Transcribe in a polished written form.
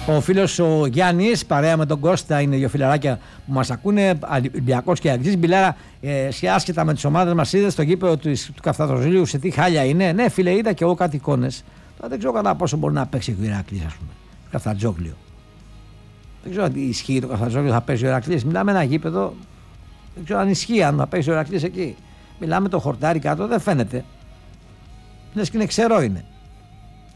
Ο φίλος ο Γιάννης, παρέα με τον Κώστα, είναι δύο φιλαράκια που μας ακούνε, Ολυμπιακός και Αγγλής. Μπιλάρα, άσχετα με τις ομάδες μας, είδες στο γήπεδο του Καφτατζόγλιου σε τι χάλια είναι. Ναι, φίλε, είδα και εγώ κάτι εικόνες. Τώρα δεν ξέρω κατά πόσο μπορεί να παίξει ο Ηρακλής, ας πούμε. Καφτατζόγλιο. Δεν ξέρω αν ισχύει το Καφτατζόγλιο, θα παίζει ο Ηρακλής. Μιλάμε ένα γήπεδο, δεν ξέρω αν ισχύει, αν θα παίζει ο Ηρακλής εκεί. Μιλάμε το χορτάρι κάτω, δεν φαίνεται. Λες και είναι ξερό είναι.